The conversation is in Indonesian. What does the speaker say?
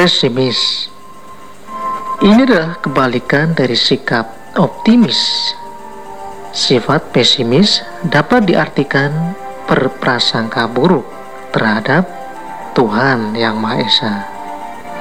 pesimis. Ini adalah kebalikan dari sikap optimis. Sifat pesimis dapat diartikan berprasangka buruk terhadap Tuhan Yang Maha Esa.